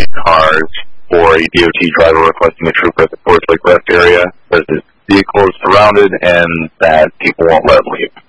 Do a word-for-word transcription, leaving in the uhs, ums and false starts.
cars or a D O T driver requesting a trooper at the Forest Lake Rest area, because his vehicle is surrounded and that people won't let him leave.